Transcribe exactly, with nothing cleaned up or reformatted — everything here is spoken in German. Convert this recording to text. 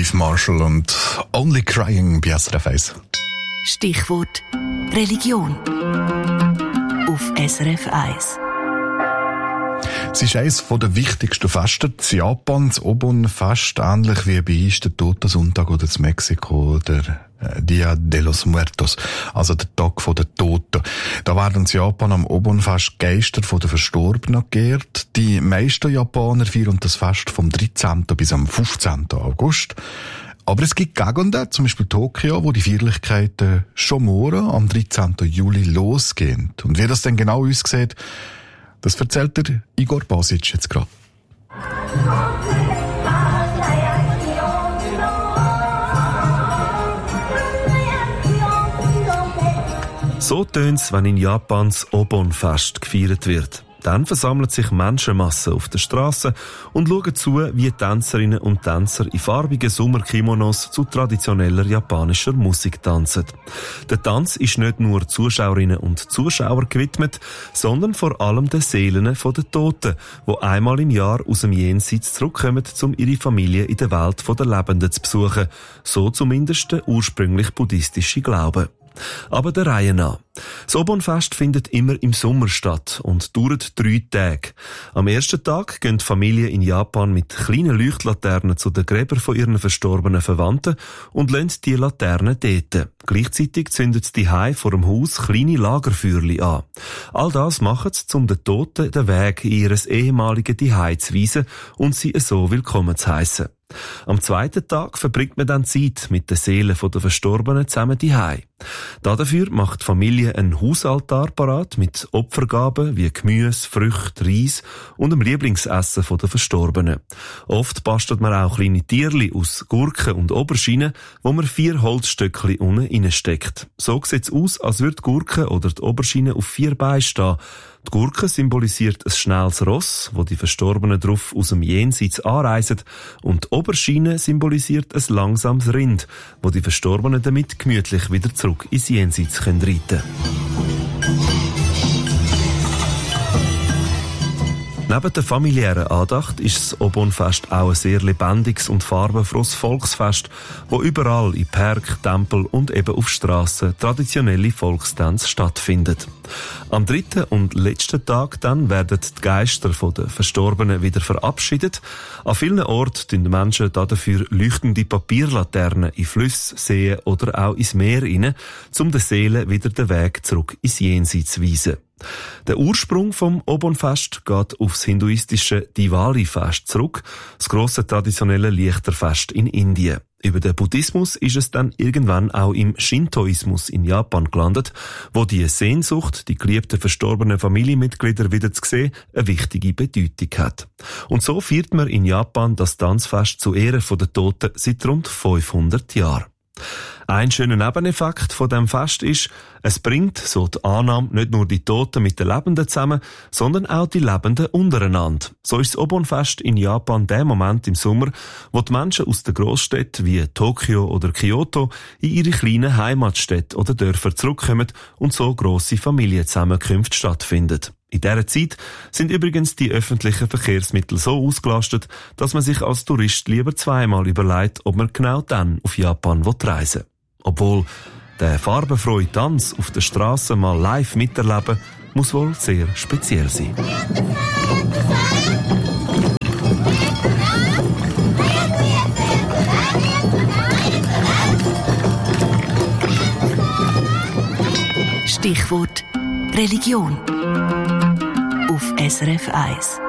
Steve Marshall und Only Crying bei S R F eins. Stichwort Religion auf S R F eins. Es ist eines der wichtigsten Feste in Japan, das Obon-Fest, ähnlich wie bei uns der Totensonntag oder in Mexiko der Dia de los Muertos, also der Tag der Toten. Da werden in Japan am Obon-Fest Geister der Verstorbenen geehrt. Die meisten Japaner feiern das Fest vom dreizehnten bis am fünfzehnten August. Aber es gibt Gegenden, zum Beispiel Tokio, wo die Feierlichkeiten schon morgen am dreizehnten Juli losgehen. Und wie das denn genau aussieht, das erzählt der Igor Basic jetzt gerade. So tönt's, wenn in Japan das Obon-Fest gefeiert wird. Dann versammeln sich Menschenmassen auf der Straße und schauen zu, wie Tänzerinnen und Tänzer in farbigen Sommerkimonos zu traditioneller japanischer Musik tanzen. Der Tanz ist nicht nur Zuschauerinnen und Zuschauern gewidmet, sondern vor allem den Seelen der Toten, die einmal im Jahr aus dem Jenseits zurückkommen, um ihre Familie in der Welt der Lebenden zu besuchen. So zumindest der ursprünglich buddhistische Glaube. Aber der Reihe nach. Das Obon-Fest findet immer im Sommer statt und dauert drei Tage. Am ersten Tag gehen die Familien in Japan mit kleinen Leuchtlaternen zu den Gräbern von ihren verstorbenen Verwandten und lassen die Laternen dort. Gleichzeitig zündet sie daheim vor dem Haus kleine Lagerfeuerchen an. All das machen sie, um den Toten den Weg in ihr ehemaliges Zuhause zu weisen und sie so willkommen zu heissen. Am zweiten Tag verbringt man dann Zeit mit den Seelen der Verstorbenen zusammen daheim. Dafür macht die Familie einen Hausaltar parat mit Opfergaben wie Gemüse, Früchte, Reis und dem Lieblingsessen der Verstorbenen. Oft bastelt man auch kleine Tierli aus Gurken und Auberginen, wo man vier Holzstöckli unten reinsteckt. So sieht es aus, als würde die Gurke oder die Aubergine auf vier Beinen stehen. Die Gurke symbolisiert ein schnelles Ross, wo die Verstorbenen drauf aus dem Jenseits anreisen, und die Aubergine symbolisiert ein langsames Rind, wo die Verstorbenen damit gemütlich wieder zurück ins Jenseits reiten können. Neben der familiären Andacht ist das Obon-Fest auch ein sehr lebendiges und farbenfrohes Volksfest, wo überall in Park, Tempel und eben auf Strassen traditionelle Volkstänze stattfindet. Am dritten und letzten Tag dann werden die Geister der Verstorbenen wieder verabschiedet. An vielen Orten tun die Menschen dafür leuchtende Papierlaternen in Flüsse, Seen oder auch ins Meer hinein, um den Seelen wieder den Weg zurück ins Jenseits zu weisen. Der Ursprung vom Obon-Fest geht aufs hinduistische Diwali-Fest zurück, das grosse traditionelle Lichterfest in Indien. Über den Buddhismus ist es dann irgendwann auch im Shintoismus in Japan gelandet, wo die Sehnsucht, die geliebten verstorbenen Familienmitglieder wieder zu sehen, eine wichtige Bedeutung hat. Und so feiert man in Japan das Tanzfest zu Ehren der Toten seit rund fünfhundert Jahren. Ein schöner Nebeneffekt von dem Fest ist, es bringt, so die Annahme, nicht nur die Toten mit den Lebenden zusammen, sondern auch die Lebenden untereinander. So ist das Obon-Fest in Japan der Moment im Sommer, wo die Menschen aus den Grossstädten wie Tokio oder Kyoto in ihre kleinen Heimatstädte oder Dörfer zurückkommen und so grosse Familienzusammenkünfte stattfinden. In dieser Zeit sind übrigens die öffentlichen Verkehrsmittel so ausgelastet, dass man sich als Tourist lieber zweimal überlegt, ob man genau dann auf Japan reisen will. Obwohl der farbenfrohe Tanz auf der Straße mal live miterleben, muss wohl sehr speziell sein. Stichwort Religion auf S R F eins.